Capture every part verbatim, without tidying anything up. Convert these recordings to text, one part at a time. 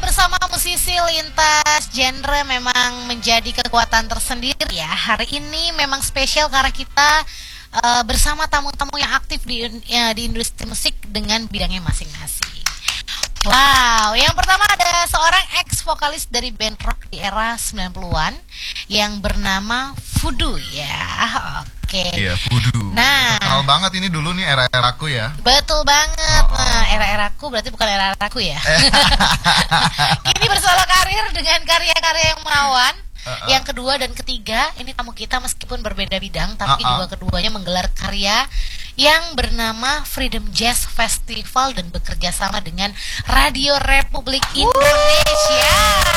bersama musisi lintas genre memang menjadi kekuatan tersendiri ya. Hari ini memang spesial karena kita uh, bersama tamu-tamu yang aktif di, ya, di industri musik dengan bidangnya masing-masing. Wow, yang pertama ada seorang ex-vokalis dari band rock di era sembilan puluhan yang bernama Voodoo ya. Oke. Iya, Voodoo. Nah, kenal banget ini dulu nih era-eraku ya. Betul banget. Oh, oh. Nah, era-eraku berarti bukan era-eraku ya. Ini bersolo karir dengan karya-karya yang menawan. Uh, uh. Yang kedua dan ketiga, ini tamu kita meskipun berbeda bidang, tapi uh, uh. juga keduanya menggelar karya yang bernama Freedom Jazz Festival dan bekerja sama dengan Radio Republik Indonesia.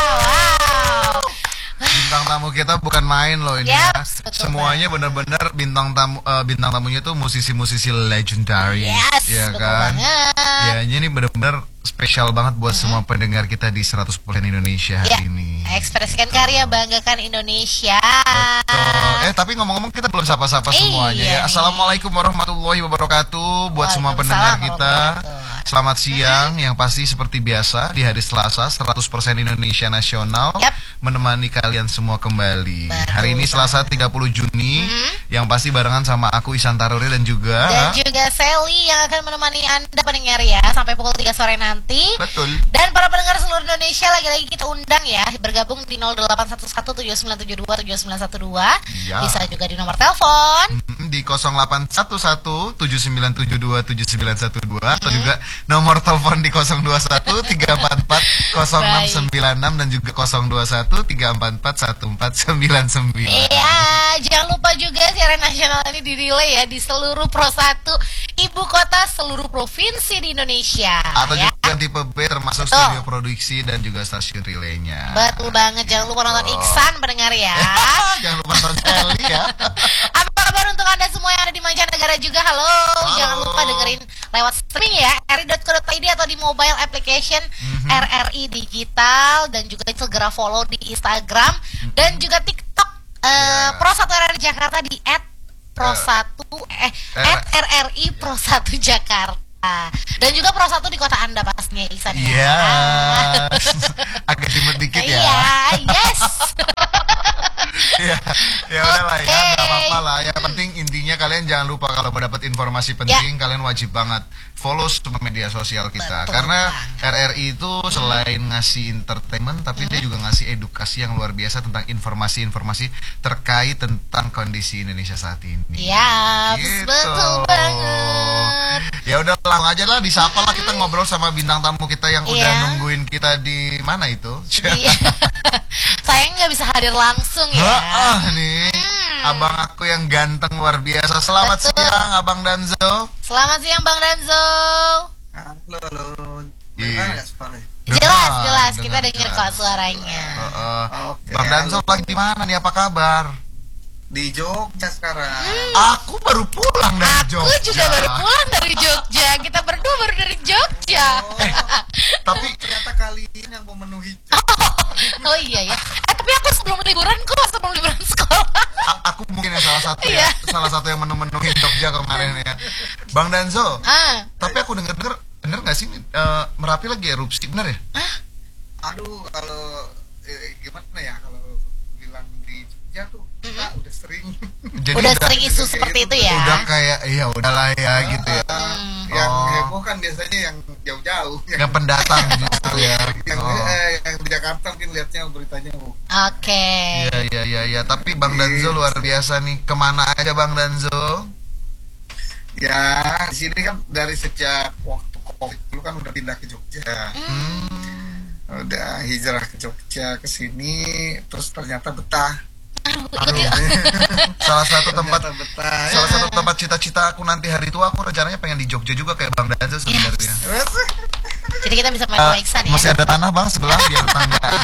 Wow. Bintang tamu kita bukan main loh ini yep, ya. Semuanya benar-benar bintang tamu uh, bintang tamunya tuh musisi-musisi legendary. Yes, ya betul kan? Banget. Ya, ini benar-benar spesial banget buat mm-hmm. semua pendengar kita di seratus persen Indonesia hari ya, ini. Ekspresikan gitu. Karya, banggakan Indonesia. Betul. Eh, tapi ngomong-ngomong kita belum sapa-sapa eh, semuanya iya, ya. Assalamualaikum warahmatullahi wabarakatuh buat semua pendengar kita. Selamat siang, hmm. yang pasti seperti biasa di hari Selasa seratus persen Indonesia Nasional yep. menemani kalian semua kembali. Betul. Hari ini Selasa tiga puluh Juni, hmm. yang pasti barengan sama aku Ihsan Taruri dan juga dan juga Sally yang akan menemani Anda pendengar ya sampai pukul tiga sore nanti. Betul. Dan para pendengar seluruh Indonesia lagi-lagi kita undang ya bergabung di nol delapan satu satu tujuh sembilan tujuh dua tujuh sembilan satu dua. Ya. Bisa juga di nomor telepon hmm, di nol delapan satu satu tujuh sembilan tujuh dua tujuh sembilan satu dua hmm. atau juga nomor telepon di nol dua satu tiga empat empat nol enam sembilan enam dan juga nol dua satu tiga empat empat satu empat sembilan sembilan. Iya, jangan lupa juga siaran nasional ini direlay ya di seluruh Pro satu ibu kota seluruh provinsi di Indonesia. Atau ya. juga tipe B termasuk Betul. Studio produksi dan juga stasiun relaynya. Betul banget, jangan lupa nonton oh. Iksan pendengar ya. Jangan lupa nonton Sally ya. Apa kabar untuk Anda semua yang ada di mancanegara juga? Halo. Halo. Jangan lupa dengerin lewat streaming ya, r i dot co dot i d atau di mobile application mm-hmm. R R I Digital dan juga segera follow di Instagram mm-hmm. dan juga TikTok uh, yeah. Pro satu R R I Jakarta di et pro satu eh et R R I Pro satu Jakarta. Dan juga Pro satu di kota Anda pastinya Ihsan ya. Iya. Agak timut dikit ya. Iya, yes. Ya, ya udah lah ya, nggak apa-apa lah. Yang penting intinya kalian jangan lupa kalau mau dapat informasi penting, ya. Kalian wajib banget follow semua media sosial kita. Betul. Karena R R I itu selain ngasih entertainment, tapi hmm. dia juga ngasih edukasi yang luar biasa tentang informasi-informasi terkait tentang kondisi Indonesia saat ini. Ya, gitu. Betul banget. Ya udah langsung aja lah, disapa lah kita ngobrol sama bintang tamu kita yang udah yeah. nungguin kita di mana itu. Saya nggak bisa hadir langsung ya. Ah nih, hmm. abang aku yang ganteng luar biasa. Selamat Betul. siang, Abang Danzo. Selamat siang, Bang Danzo. Halo, halo. Iya. Jelas, jelas. Kita dengar kok suaranya. Uh, uh. Okay. Bang Danzo lagi di mana nih? Apa kabar? Di Jogja sekarang. Hmm. Aku baru pulang dari Jogja. Aku juga baru pulang dari Jogja. Kita berdua baru dari Jogja. Oh, eh, tapi ternyata kali ini yang memenuhi. Oh, oh iya ya. Eh, tapi aku sebelum liburan kok, sebelum liburan sekolah. A aku mungkin yang salah satu ya, salah satu yang menu-menuhin Jogja kemarin ya. Bang Danzo. Ah. Tapi aku dengar-dengar bener nggak sih uh, Merapi lagi erupsi, bener ya? Ah? Aduh, kalau eh, gimana ya kalau bilang di Jogja tuh kita udah sering. Jadi udah, udah sering isu seperti itu ya. Udah kayak iya udahlah ya uh, gitu ya. Hmm. Yang oh. heboh kan biasanya yang jauh-jauh. Yang, yang pendatang gitu ya. Yang, oh. eh, yang di Jakarta mungkin lihatnya beritanya. Oke. Okay. Iya iya iya ya. Tapi Bang Danzo luar biasa nih. Kemana aja Bang Danzo? Ya di sini kan dari sejak waktu COVID dulu kan udah pindah ke Jogja. Hmm. Udah hijrah ke Jogja ke sini, terus ternyata betah. Aduh, salah satu tempat betah, salah ya. satu tempat cita-cita aku nanti hari tua aku rencananya pengen di Jogja juga kayak Bang Danzo sebenarnya. Yes. Jadi kita bisa main uh, Iksan ya. Masih ada tanah Bang sebelah biar tetanggaan.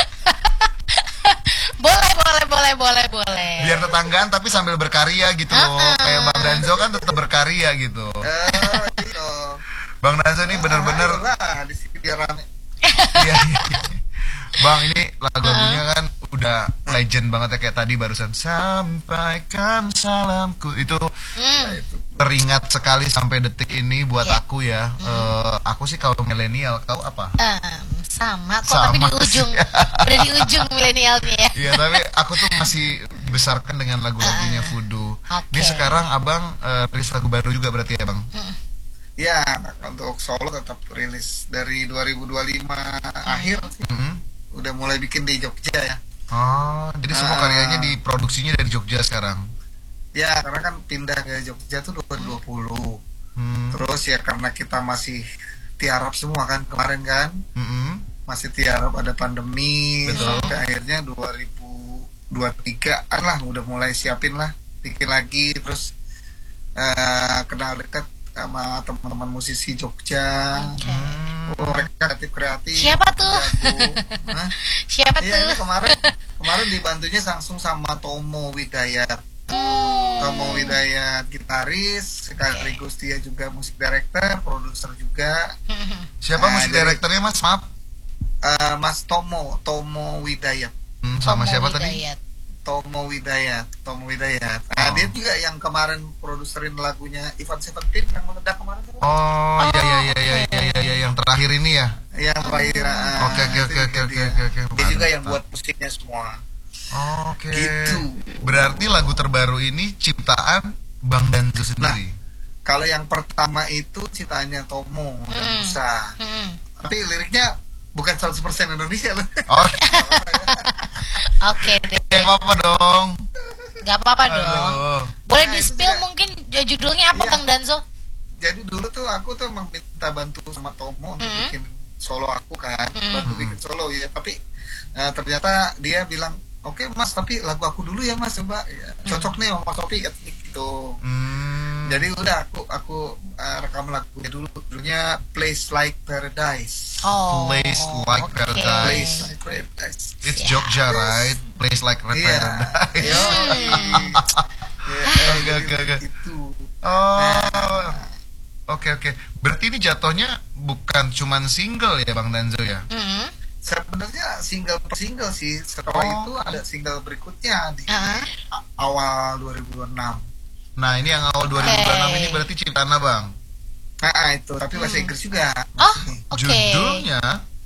Boleh, boleh, boleh, boleh, boleh. Biar tetanggaan tapi sambil berkarya gitu loh. Uh-uh. Kayak Bang Danzo kan tetap berkarya gitu. Uh, gitu. Bang Danzo ini bener-bener uh, di sini biar rame. Iya, iya. Bang, ini lagu-lagunya kan udah legend banget ya, kayak tadi barusan sampaikan salamku itu mm. teringat sekali sampai detik ini buat yeah. aku ya. Mm. Uh, aku sih kalau milenial, kau apa? Um, Sama kok, Sama tapi di ujung, udah di ujung milenialnya ya. Iya, tapi aku tuh masih besarkan dengan lagu-lagunya Voodoo. Oke. Ini sekarang abang uh, rilis lagu baru juga berarti ya bang? Mm. Ya, untuk solo tetap rilis dari dua ribu dua puluh lima akhir sih. Mhm. Udah mulai bikin di Jogja ya. Oh, jadi semua Ah. karyanya diproduksinya dari Jogja sekarang. Ya, karena kan pindah ke Jogja tuh dua ribu dua puluh. Hmm. Terus ya karena kita masih tiarap semua kan kemarin kan. Mm-mm. Masih tiarap ada pandemi. Betul. Sampai akhirnya dua ribu dua puluh tiga an lah udah mulai siapin lah, bikin lagi. Terus eh, kenal dekat sama teman-teman musisi Jogja. Hmm. Oh, mereka kreatif kreatif. Siapa tuh? Hah? Siapa Iya, ini tuh? kemarin kemarin dibantunya langsung sama Tomo Widayat. Hmm. Tomo Widayat gitaris, sekaligus dia juga musik director, produser juga. Siapa Nah, musik jadi- direkturnya mas? Maaf. Eh, Mas Tomo, Tomo Widayat. Hmm, sama Tomo siapa tadi? Hidayat. Tomo Widayat, Tomo Widayat. Nah, Oh. dia juga yang kemarin produserin lagunya Ivan Seventeen yang meledak kemarin tuh. Oh, iya iya iya iya oke. iya iya ya, yang terakhir ini ya. Yang terakhir. ah, Oke, oke, itu oke, juga oke, dia. oke, oke. Dia juga yang Mantap. buat musiknya semua. Oke. Gitu. Berarti lagu terbaru ini ciptaan Bang Danzo sendiri. Kalau yang pertama itu ciptaannya Tomo dan Hmm. Musa. Hmm. Tapi liriknya bukan seratus persen Indonesia loh. Oh, Oke deh, eh, apa dong? nggak apa-apa dong. Aduh. Boleh Nah, di itu spill juga. mungkin j- judulnya apa Iya. Kang Danzo? Jadi dulu tuh aku tuh emang minta bantu sama Tomo untuk Hmm. bikin solo aku kan, Hmm. bantu bikin solo ya. Tapi eh, ternyata dia bilang, oke mas, tapi lagu aku dulu ya mas, coba ya, cocok nih sama Mas Sofi katanya gitu. Hmm. Jadi udah aku aku eh, rekam lagunya dulu, judulnya Place Like Paradise. Oh. Place Like oke. Paradise. Place Like Paradise. It's Ya. Jogja, right? Place like Red Iya. Paradise. Yo. Hmm. Oke, oke, oke. Itu. Oh. Oke, oke. Berarti ini jatuhnya bukan cuman single ya Bang Danzo ya? Hmm. Sebenarnya single per single sih. Setelah Oh. itu ada single berikutnya di Ah. a- awal dua ribu enam. Nah, ini yang awal dua ribu enam ini berarti ciptaan Abang. Nah, itu tapi bahasa Hmm. Inggris juga. Oh, oke. Judulnya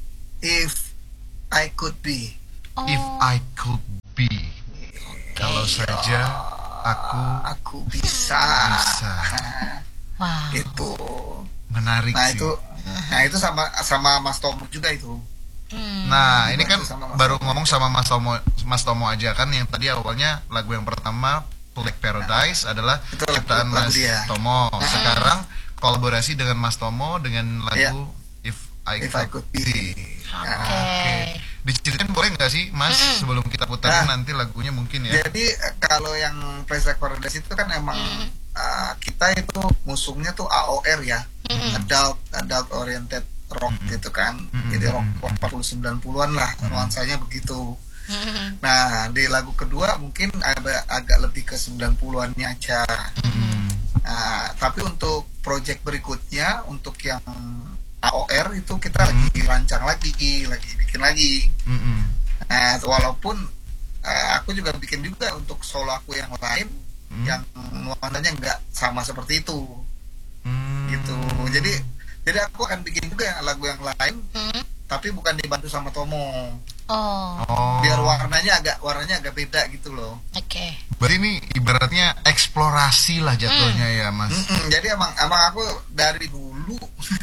If I Could Be. Oh. If I Could Be. Kalau saja aku Aku bisa. bisa. Wow. Itu. Menarik Nah, sih. itu nah itu sama sama Mas Tomo juga itu. Hmm. Nah, ini kan Dibantu sama Mas baru Tomo. ngomong sama Mas Tomo, Mas Tomo aja kan yang tadi awalnya lagu yang pertama Black Paradise adalah Itu lagu- ciptaan lagu Mas dia. Tomo. Sekarang kolaborasi dengan Mas Tomo dengan lagu If I If I Could Could Be. Oke. Nah, Oke. Diceritain boleh nggak sih, Mas, Mm-mm. sebelum kita putarin Nah. nanti lagunya mungkin ya? Jadi eh, kalau yang Place Like Paradise itu kan emang Hmm. uh, kita itu musuhnya tuh A O R ya, Hmm. adult adult oriented rock Mm-mm. gitu kan. Mm-mm. Jadi rock rock empat puluh sembilan puluhan lah Mm-mm. nuansanya begitu. Hmm. Nah, di lagu kedua mungkin ada agak lebih ke sembilan puluhannya aja. Hmm. Nah, tapi untuk project berikutnya untuk yang A O R itu kita lagi rancang lagi, lagi bikin lagi. Mm-mm. Nah, walaupun eh, aku juga bikin juga untuk solo aku yang lain Hmm. yang nuansanya nggak sama seperti itu, Hmm. gitu. Jadi, jadi aku akan bikin juga yang lagu yang lain, Hmm. tapi bukan dibantu sama Tomo. Oh. Oh. Biar warnanya agak warnanya agak beda gitu loh. Oke. Berarti ini ibaratnya eksplorasi lah jatuhnya ya, Mas. Mm-mm, jadi emang emang aku dari dulu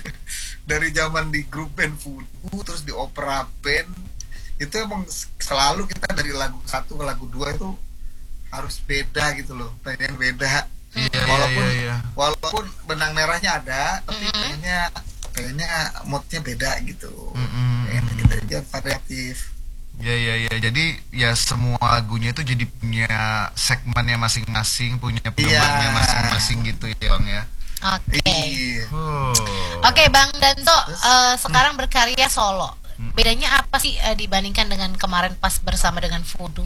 dari zaman di grup band Voodoo terus di opera band itu emang selalu kita dari lagu satu ke lagu dua itu harus beda gitu loh, pengen beda. Iya, walaupun iya, iya. walaupun benang merahnya ada, tapi Mm-mm. pengennya pengennya moodnya beda gitu. Mm-mm. Pengen kita biar variatif. Ya, ya, ya. Jadi ya semua lagunya itu jadi punya segmennya masing-masing, punya penggemarnya Iya. masing-masing gitu ya, Bang ya. Oke. Iya. Oh. Oke, Bang Danto, Terus? eh, sekarang berkarya solo. Hmm. Bedanya apa sih eh, dibandingkan dengan kemarin pas bersama dengan Voodoo?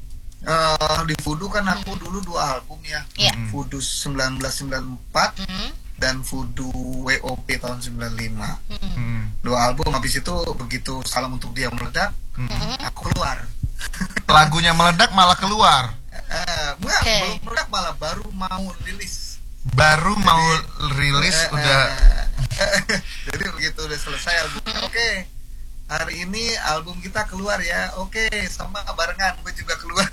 Eh, di Voodoo kan aku dulu dua album ya. Iya. Mm. Voodoo seribu sembilan ratus sembilan puluh empat Hmm. dan Voodoo W O P tahun sembilan puluh lima. Hmm. Hmm. Dua album, habis itu begitu Salam Untuk Dia meledak, Hmm. aku keluar. Lagunya meledak malah keluar. Eh, enggak, Oke. belum meledak malah baru mau rilis. Baru mau rilis Eh, udah eh, jadi begitu udah selesai albumnya, oke, hari ini album kita keluar ya. Oke, sama barengan gue juga keluar.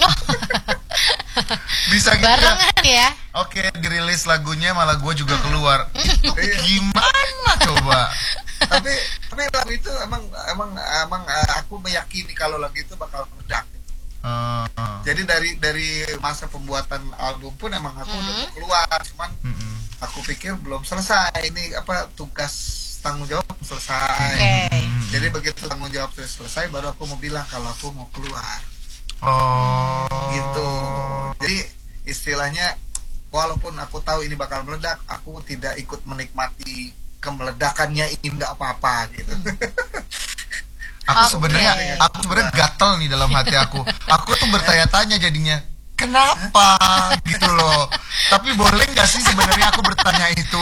Bisa gitu Barengan ya. Oke, dirilis lagunya malah gue juga keluar. Itu gimana coba? tapi tapi lagu itu emang emang emang uh, aku meyakini kalau lagu itu bakal meledak. Uh, uh. Jadi dari dari masa pembuatan album pun emang aku Hmm. udah mau keluar, cuman Mm-mm. aku pikir belum selesai ini apa tugas tanggung jawab belum selesai. Oke. Jadi begitu tanggung jawab sudah selesai baru aku mau bilang kalau aku mau keluar. Oh. Gitu. Jadi istilahnya walaupun aku tahu ini bakal meledak, aku tidak ikut menikmati kemeledakannya ini nggak apa-apa gitu. Aku Oke. sebenarnya aku sebenarnya gatel nih dalam hati aku. Aku tuh bertanya-tanya jadinya, kenapa gitu loh. Tapi boleh nggak sih sebenarnya aku bertanya itu?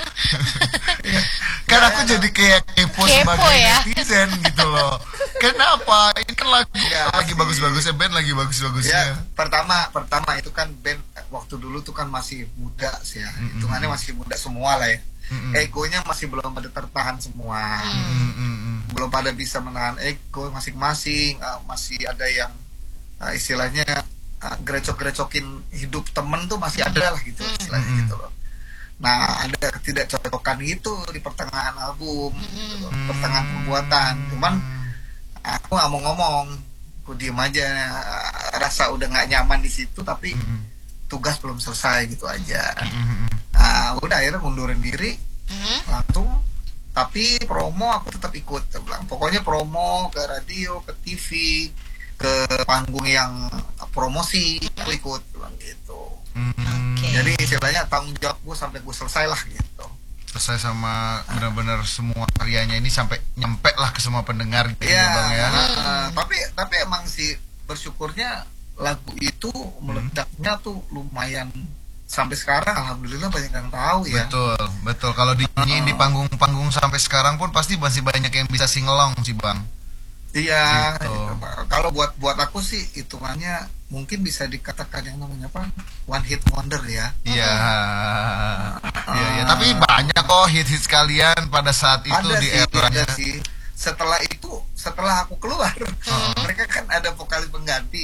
Kan aku jadi kayak kepo Kepo sebagai ya. netizen gitu loh. Kenapa? Ini kan lagu Ya, lagi sih. bagus-bagusnya, band lagi bagus-bagusnya. Ya, pertama pertama itu kan band waktu dulu tuh kan masih muda sih ya. Mm-mm. Hitungannya masih muda semua lah ya. Mm-mm. Egonya masih belum pada tertahan semua. Mm, mm, mm. Belum pada bisa menahan ego masing-masing. Uh, masih ada yang uh, istilahnya uh, gerecok-gerecokin hidup temen tuh masih ada lah gitu istilahnya Mm-mm. gitu loh. Nah, ada ketidakcocokan gitu di pertengahan album, gitu loh, pertengahan pembuatan. Cuman aku nggak mau ngomong, aku diem aja. uh, Rasa udah nggak nyaman di situ, tapi Mm-mm. tugas belum selesai gitu aja. Mm-mm. Nah, udah akhirnya mundurin diri Hmm. langsung. Tapi promo aku tetap ikut. Aku bilang pokoknya promo ke radio, ke T V, ke panggung yang promosi aku ikut, bilang gitu. Mm. Oke. Jadi istilahnya tanggung jawab gue sampai gue selesai lah gitu. Selesai sama benar-benar semua karyanya ini sampai nyampe lah ke semua pendengar gitu Iya, ya Bang ya. uh, tapi tapi emang sih bersyukurnya lagu itu meledaknya tuh lumayan sampai sekarang alhamdulillah banyak yang tahu ya. Betul, betul. Kalau dinyanyiin di panggung-panggung sampai sekarang pun pasti masih banyak yang bisa singelong sih Bang. Iya, Gitu. kalau buat buat aku sih hitungannya mungkin bisa dikatakan yang namanya apa? One hit wonder ya. Iya. Iya, iya. Tapi banyak kok hit-hit kalian pada saat itu Ada di sih, eranya. ada sih. Setelah itu, setelah aku keluar, mereka kan ada vokalis pengganti.